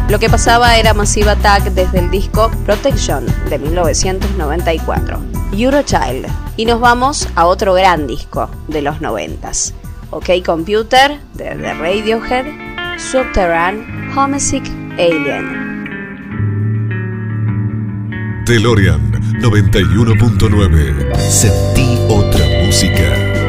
Lo que pasaba era Massive Attack desde el disco Protection de 1994, Eurochild. Y nos vamos a otro gran disco de los 90s, OK Computer de Radiohead, Subterranean, Homesick Alien. DeLorean 91.9. Sentí otra música.